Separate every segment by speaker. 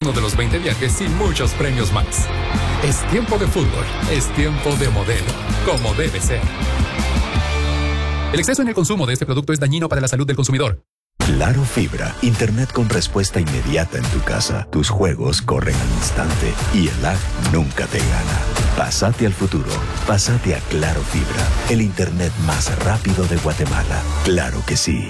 Speaker 1: uno de los 20 viajes y muchos premios más. Es tiempo de fútbol, es tiempo de Modelo, como debe ser. El exceso en el consumo de este producto es dañino para la salud del consumidor.
Speaker 2: Claro Fibra, internet con respuesta inmediata en tu casa. Tus juegos corren al instante y el lag nunca te gana. Pásate al futuro, pásate a Claro Fibra, el internet más rápido de Guatemala. Claro que sí.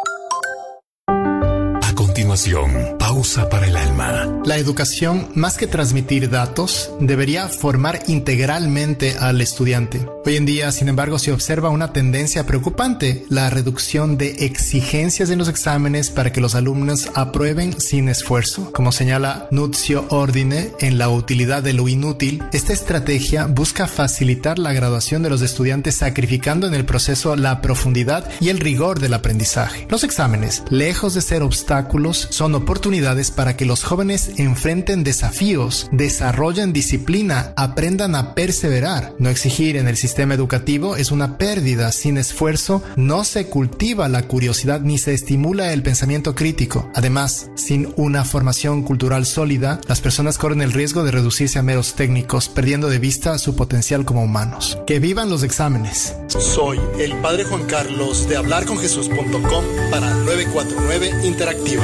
Speaker 3: A continuación, pausa para el alma.
Speaker 4: La educación, más que transmitir datos, debería formar integralmente al estudiante. Hoy en día, sin embargo, se observa una tendencia preocupante, la reducción de exigencias en los exámenes para que los alumnos aprueben sin esfuerzo. Como señala Nunzio Ordine en La utilidad de lo inútil, esta estrategia busca facilitar la graduación de los estudiantes sacrificando en el proceso la profundidad y el rigor del aprendizaje. Los exámenes, lejos de ser obstáculos, son oportunidades para que los jóvenes enfrenten desafíos, desarrollen disciplina, aprendan a perseverar. No exigir en el sistema educativo es una pérdida. Sin esfuerzo no se cultiva la curiosidad ni se estimula el pensamiento crítico. Además, sin una formación cultural sólida, las personas corren el riesgo de reducirse a meros técnicos, perdiendo de vista su potencial como humanos. ¡Que vivan los exámenes!
Speaker 5: Soy el Padre Juan Carlos de hablarconjesús.com para 949 Interactiva.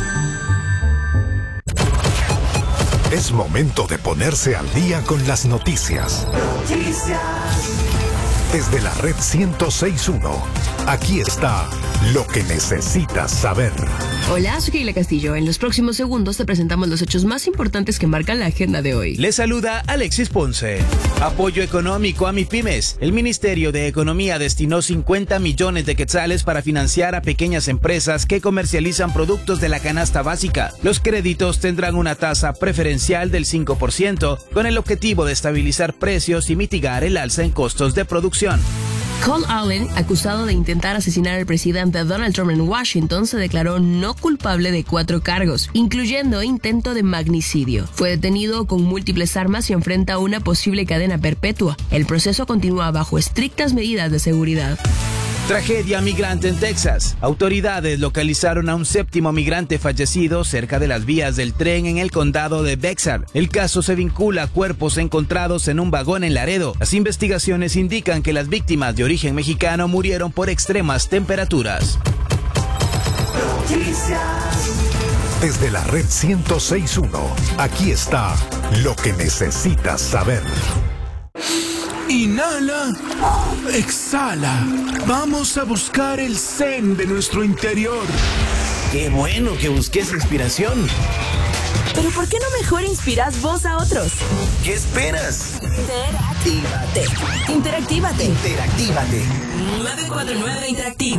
Speaker 3: Es momento de ponerse al día con las noticias. Desde la red 106.1, aquí está lo que necesitas saber.
Speaker 6: Hola, soy Keila Castillo. En los próximos segundos te presentamos los hechos más importantes que marcan la agenda de hoy.
Speaker 7: Les saluda Alexis Ponce. Apoyo económico a MIPYMES. El Ministerio de Economía destinó 50 millones de quetzales para financiar a pequeñas empresas que comercializan productos de la canasta básica. Los créditos tendrán una tasa preferencial del 5%, con el objetivo de estabilizar precios y mitigar el alza en costos de producción.
Speaker 6: Cole Allen, acusado de intentar asesinar al presidente Donald Trump en Washington, se declaró no culpable de 4 cargos, incluyendo intento de magnicidio. Fue detenido con múltiples armas y enfrenta una posible cadena perpetua. El proceso continúa bajo estrictas medidas de seguridad.
Speaker 7: Tragedia migrante en Texas. Autoridades localizaron a un 7º migrante fallecido cerca de las vías del tren en el condado de Bexar. El caso se vincula a cuerpos encontrados en un vagón en Laredo. Las investigaciones indican que las víctimas de origen mexicano murieron por extremas temperaturas.
Speaker 3: Desde la red 106.1, aquí está lo que necesitas saber.
Speaker 8: Inhala, exhala. Vamos a buscar el zen de nuestro interior.
Speaker 9: Qué bueno que busques inspiración.
Speaker 10: Pero ¿por qué no mejor inspiras vos a otros?
Speaker 9: ¿Qué esperas?
Speaker 10: Interactívate. Interactívate.
Speaker 9: Interactívate.
Speaker 10: 949 Interactiva.